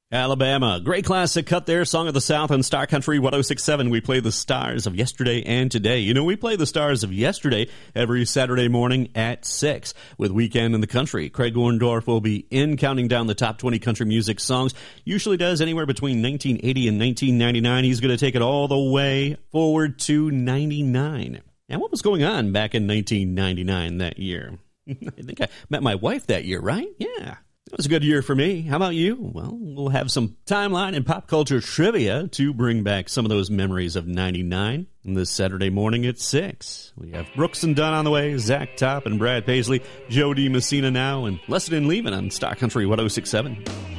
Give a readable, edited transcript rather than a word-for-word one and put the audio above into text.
Alabama. Great classic cut there. Song of the South on Star Country 106.7. We play the stars of yesterday and today. You know, we play the stars of yesterday every Saturday morning at 6 with Weekend in the Country. Craig Orndorff will be in counting down the top 20 country music songs. Usually does anywhere between 1980 and 1999. He's going to take it all the way forward to 99. And what was going on back in 1999 that year? I think I met my wife that year, right? Yeah. It was a good year for me. How about you? Well, we'll have some timeline and pop culture trivia to bring back some of those memories of 99 this Saturday morning at 6. We have Brooks and Dunn on the way, Zach Top and Brad Paisley, Joe D. Messina now, and Lesson and Leaving on Star Country 106.7.